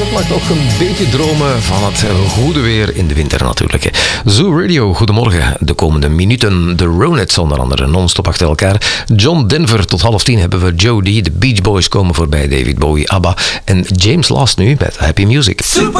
mag toch een beetje dromen van het goede weer in de winter natuurlijk. Hè. Zoo Radio, goedemorgen. De komende minuten de Ronettes onder andere non-stop achter elkaar. John Denver tot 9:30 hebben we Joe D. De Beach Boys komen voorbij, David Bowie, ABBA en James Last nu met Happy Music.